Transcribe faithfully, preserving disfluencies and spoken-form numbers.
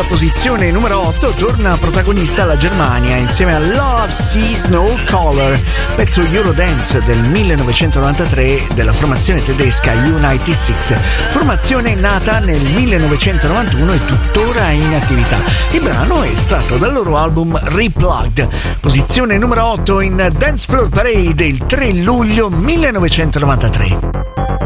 posizione numero otto torna protagonista la Germania insieme a Love Sees No Color, pezzo Eurodance del millenovecentonovantatré della formazione tedesca United Six, formazione nata nel millenovecentonovantuno e tuttora in attività. Il brano è estratto dal loro album Replugged, posizione numero otto in Dance Floor Parade il tre luglio millenovecentonovantatré.